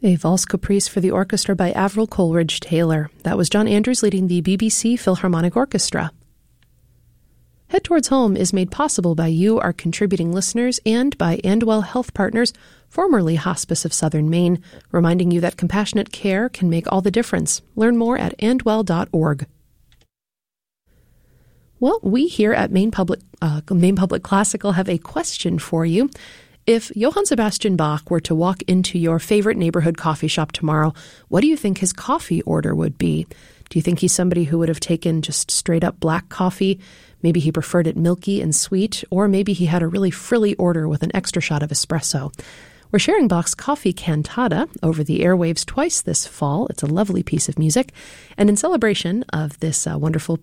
A Valse Caprice for the orchestra by Avril Coleridge Taylor. That was John Andrews leading the BBC Philharmonic Orchestra. Head Towards Home is made possible by you, our contributing listeners, and by Andwell Health Partners, formerly Hospice of Southern Maine, reminding you that compassionate care can make all the difference. Learn more at andwell.org. Well, we here at Maine Public Classical have a question for you. If Johann Sebastian Bach were to walk into your favorite neighborhood coffee shop tomorrow, what do you think his coffee order would be? Do you think he's somebody who would have taken just straight up black coffee? Maybe he preferred it milky and sweet, or maybe he had a really frilly order with an extra shot of espresso. We're sharing Bach's Coffee Cantata over the airwaves twice this fall. It's a lovely piece of music. And in celebration of this wonderful